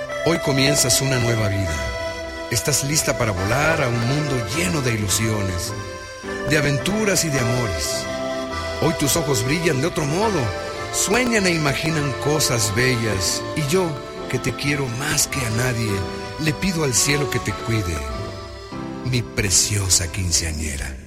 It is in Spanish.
Hoy comienzas una nueva vida. Estás lista para volar a un mundo lleno de ilusiones, de aventuras y de amores. Hoy tus ojos brillan de otro modo, sueñan e imaginan cosas bellas. Y yo, que te quiero más que a nadie, le pido al cielo que te cuide, mi preciosa quinceañera.